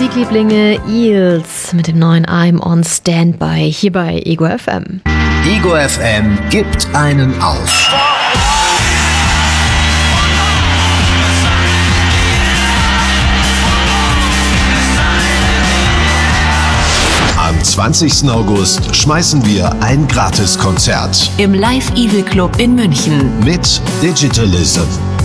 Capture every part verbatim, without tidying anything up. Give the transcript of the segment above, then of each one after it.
Musiklieblinge Eels mit dem neuen I'm on Standby hier bei Ego F M. Ego F M gibt einen auf. Am zwanzigsten August schmeißen wir ein Gratiskonzert im Live Evil Club in München mit Digitalism.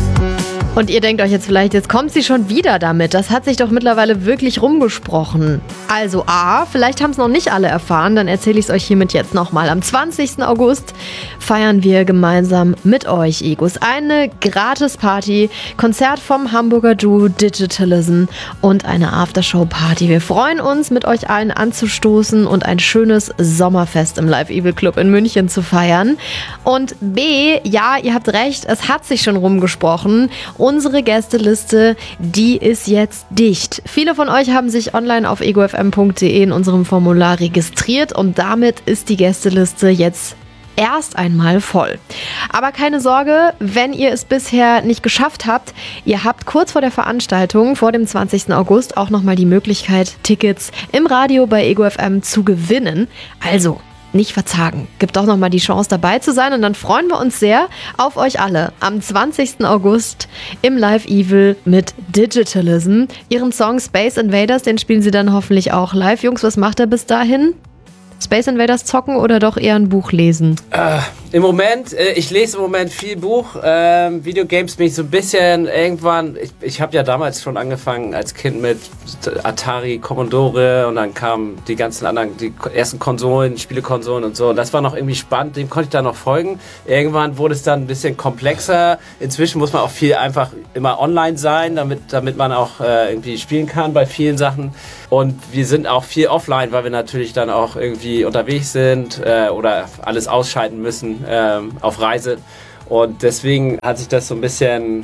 Und ihr denkt euch jetzt vielleicht, jetzt kommt sie schon wieder damit. Das hat sich doch mittlerweile wirklich rumgesprochen. Also A, vielleicht haben es noch nicht alle erfahren, dann erzähle ich es euch hiermit jetzt nochmal. Am zwanzigsten August feiern wir gemeinsam mit euch, Egos, eine Gratis-Party, Konzert vom Hamburger Duo Digitalism und eine Aftershow-Party. Wir freuen uns, mit euch allen anzustoßen und ein schönes Sommerfest im Live Evil Club in München zu feiern. Und B, ja, ihr habt recht, es hat sich schon rumgesprochen. Unsere Gästeliste, die ist jetzt dicht. Viele von euch haben sich online auf ego f m punkt d e in unserem Formular registriert und damit ist die Gästeliste jetzt erst einmal voll. Aber keine Sorge, wenn ihr es bisher nicht geschafft habt, ihr habt kurz vor der Veranstaltung, vor dem zwanzigsten August, auch nochmal die Möglichkeit, Tickets im Radio bei Ego F M zu gewinnen. Also nicht verzagen. Gibt auch nochmal die Chance dabei zu sein und dann freuen wir uns sehr auf euch alle am zwanzigsten August im Live Evil mit Digitalism. Ihren Song Space Invaders, den spielen sie dann hoffentlich auch live. Jungs, was macht er bis dahin? Space Invaders zocken oder doch eher ein Buch lesen? Äh, Im Moment, äh, ich lese im Moment viel Buch. Ähm, Videogames bin ich so ein bisschen irgendwann, ich, ich habe ja damals schon angefangen als Kind mit Atari, Commodore und dann kamen die ganzen anderen, die ersten Konsolen, Spielekonsolen und so. Und das war noch irgendwie spannend, dem konnte ich da noch folgen. Irgendwann wurde es dann ein bisschen komplexer. Inzwischen muss man auch viel einfach immer online sein, damit, damit man auch äh, irgendwie spielen kann bei vielen Sachen. Und wir sind auch viel offline, weil wir natürlich dann auch irgendwie unterwegs sind äh, oder alles ausschalten müssen ähm, auf Reise. Und deswegen hat sich das so ein bisschen,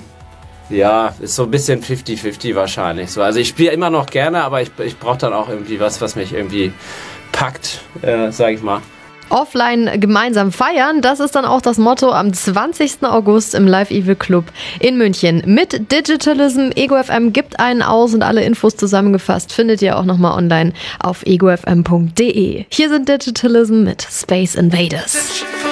ja, ist so ein bisschen fifty fifty wahrscheinlich. So, also ich spiele immer noch gerne, aber ich, ich brauche dann auch irgendwie was, was mich irgendwie packt, äh, sag ich mal. Offline gemeinsam feiern, das ist dann auch das Motto am zwanzigsten August im Live Evil Club in München. Mit Digitalism, Ego F M gibt einen aus und alle Infos zusammengefasst findet ihr auch nochmal online auf ego f m punkt d e. Hier sind Digitalism mit Space Invaders.